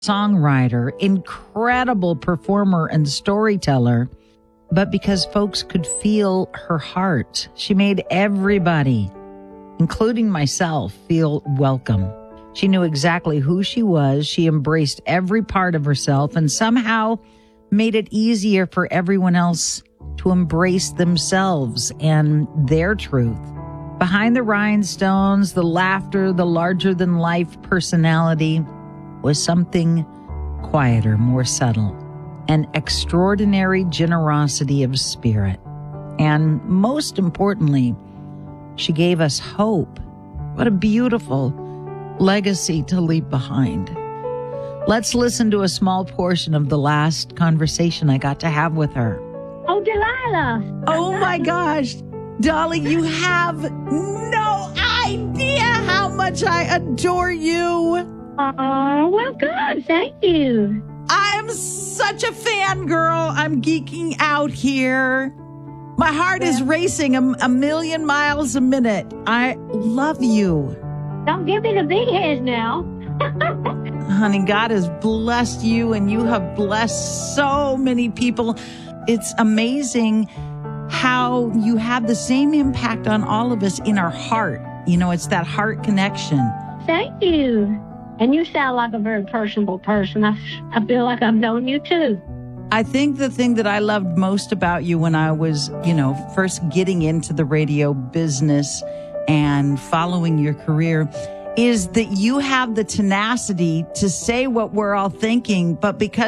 songwriter, incredible performer and storyteller, but because folks could feel her heart, she made everybody, including myself, feel welcome. She knew exactly who she was. She embraced every part of herself and somehow made it easier for everyone else to embrace themselves and their truth. Behind the rhinestones, the laughter, the larger-than-life personality was something quieter, more subtle, an extraordinary generosity of spirit. And most importantly, she gave us hope. What a beautiful legacy to leave behind. Let's listen to a small portion of the last conversation I got to have with her. Oh, Delilah. Oh my gosh. Dolly, you have no idea how much I adore you. Oh, well, good. Thank you. I'm such a fangirl. I'm geeking out here. My heart is racing a million miles a minute. I love you. Don't give me the big head now. Honey, God has blessed you and you have blessed so many people. It's amazing how you have the same impact on all of us in our heart. You know, it's that heart connection. Thank you. And you sound like a very personable person. I feel like I've known you too. I think the thing that I loved most about you when I was, first getting into the radio business and following your career is that you have the tenacity to say what we're all thinking, but because